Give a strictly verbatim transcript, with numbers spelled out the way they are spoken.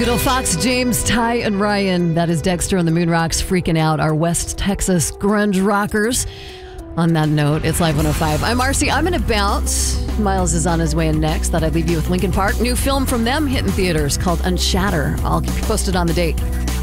Good old Fox, James, Ty, and Ryan. That is Dexter and the Moon Rocks freaking out our West Texas grunge rockers. On that note, it's Live one oh five. I'm Marcy. I'm going to bounce. Miles is on his way in next. Thought I'd leave you with Linkin Park. New film from them hitting theaters called Unshatter. I'll keep you posted on the date.